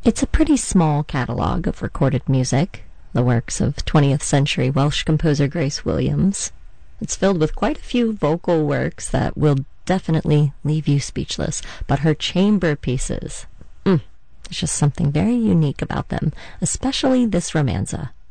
It's a pretty small catalogue of recorded music, the works of 20th century Welsh composer Grace Williams. It's filled with quite a few vocal works that will definitely leave you speechless, but her chamber pieces, there's just something very unique about them, especially this romanza.